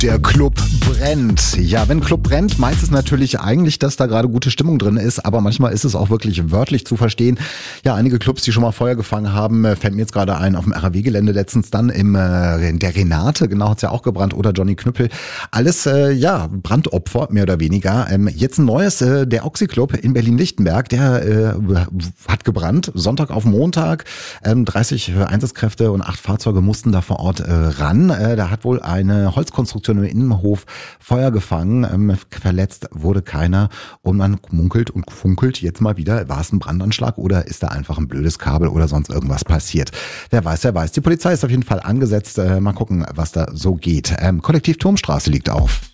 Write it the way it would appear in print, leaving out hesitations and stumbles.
Der Club brennt. Ja, wenn Club brennt, meint es natürlich eigentlich, dass da gerade gute Stimmung drin ist, aber manchmal ist es auch wirklich wörtlich zu verstehen. Ja, einige Clubs, die schon mal Feuer gefangen haben, fällt mir jetzt gerade ein, auf dem RAW-Gelände letztens dann in der Renate, genau, hat's ja auch gebrannt, oder Johnny Knüppel. Alles, Brandopfer, mehr oder weniger. Jetzt ein neues, der Oxy-Club in Berlin-Lichtenberg, der hat gebrannt, Sonntag auf Montag. 30 Einsatzkräfte und 8 Fahrzeuge mussten da vor Ort ran. Da hat wohl eine Holzkonstruktion im Innenhof Feuer gefangen. Verletzt wurde keiner und man munkelt und funkelt jetzt mal wieder, war es ein Brandanschlag oder ist da einfach ein blödes Kabel oder sonst irgendwas passiert. Wer weiß, wer weiß. Die Polizei ist auf jeden Fall angesetzt. Mal gucken, was da so geht. Kollektiv Turmstraße liegt auf.